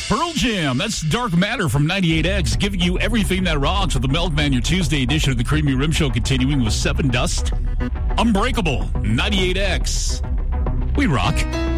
Pearl Jam, that's Dark Matter from 98X, giving you everything that rocks with the Milkman, your Tuesday edition of the Creamy Rim Show, continuing with Seven Dust. Unbreakable, 98X. We rock.